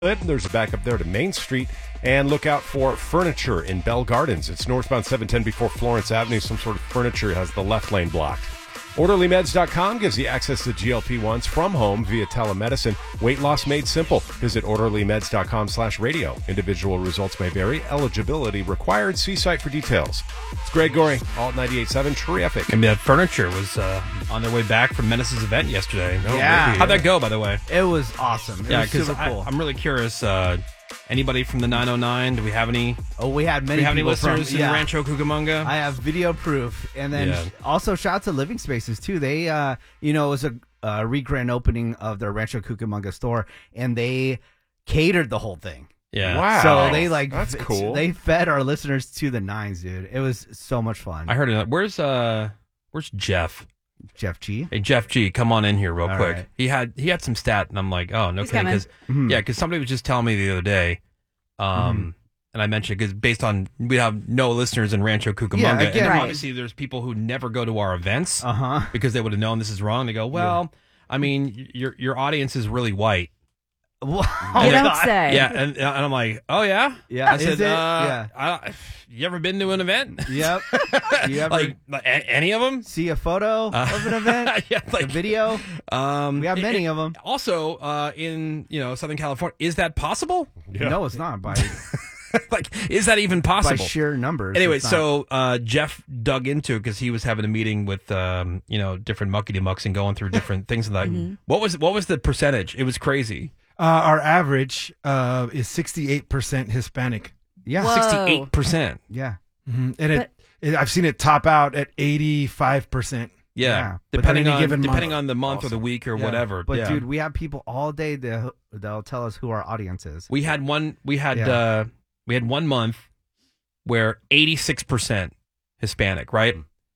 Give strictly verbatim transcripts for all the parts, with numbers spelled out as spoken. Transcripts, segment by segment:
There's a backup there to Main Street. And look out for furniture in Bell Gardens. It's northbound seven ten before Florence Avenue. Some sort of furniture has the left lane blocked. Orderly Meds dot com gives you access to G L P ones from home via telemedicine. Weight loss made simple. Visit Orderly Meds dot com slash radio. Individual results may vary. Eligibility required. See site for details. It's Greg Gorey, Alt ninety-eight point seven, terrific. And that furniture was uh, on their way back from Menace's event yesterday. Oh, yeah. How'd that go, by the way? It was awesome. It yeah, was super cool. I'm really curious. Uh, anybody from the nine oh nine? Do we have any? Oh, we had many. Do we have any people listeners from, in yeah. Rancho Cucamonga? I have video proof, and then Yeah. also shout out to Living Spaces too. They, uh, you know, it was a uh, re-grand opening of their Rancho Cucamonga store, and they catered the whole thing. Yeah. Wow. So they like That's cool. They fed our listeners to the nines, dude. It was so much fun. I heard it. Where's uh, where's Jeff? Jeff G. Hey, Jeff G, come on in here real All quick. right. He had he had some stat, and I'm like, oh, no He's kidding. coming. 'Cause- Mhm. Yeah, because somebody was just telling me the other day, um, Mm-hmm. and I mentioned because based on we have no listeners in Rancho Cucamonga, Yeah, and again- then Right. obviously there's people who never go to our events Uh huh. because they would have known this is wrong. They go, well, I mean, your your audience is really white. You And don't then- say. Yeah, and, and I'm like, oh yeah, Yeah, I is said, it? uh, Yeah. I, you ever been to an event? Yep. Do you ever like like, a- any of them? see a photo Uh, of an event? yeah, a like video? Um, We have it- many it- of them. Also, uh, in you know Southern California, is that possible? Yeah. No, it's not by like, is that even by possible? sheer numbers. Anyway, it's not. so uh, Jeff dug into it because he was having a meeting with um, you know different muckety mucks and going through different things. And like, what was what was the percentage? It was crazy. Uh, our average uh, is sixty-eight percent Hispanic. yeah, Whoa. Sixty-eight percent. yeah. Mhm. And it, it, I've seen it top out at eighty-five percent. Yeah, Yeah. But depending any on given depending month. on the month or the Awesome. week or Yeah. whatever. But yeah. dude, we have people all day that they'll tell us who our audience is. we had one. We had Yeah. uh, we had one month where eighty-six percent Hispanic, right?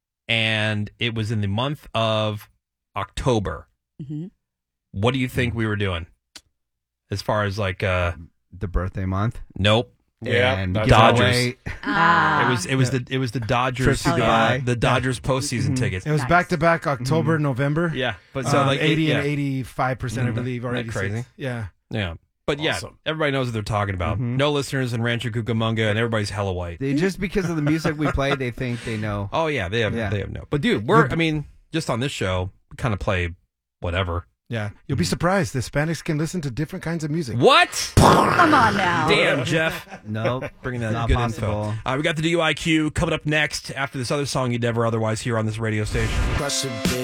And it was in the month of October. Mhm. What do you think we were doing? As far as like, uh, The birthday month. nope. Yeah, and that's Dodgers. giveaway- Ah. It was it was the it was the Dodgers Trips to uh, Dubai. the Dodgers postseason tickets. It was Nice. back to back October, November. Yeah, but So so um, like eighty yeah, and eighty-five percent, I Mhm. believe, or Isn't that eighty-six. crazy? Yeah. yeah. But yeah, Awesome. everybody knows what they're talking about. Mhm. No listeners in Rancho Cucamonga, and everybody's hella white. They just because of the music we play, they think they know. Oh yeah, they have Yeah. they have no. But dude, we're I mean, just on this show, we kind of play whatever. Yeah. You'll be surprised. The Hispanics can listen to different kinds of music. What? Come on now. Damn, Jeff. Nope, Bringing that not good possible. info. Uh, we got the D U I Q coming up next after this other song you'd never otherwise hear on this radio station. Crush a bit.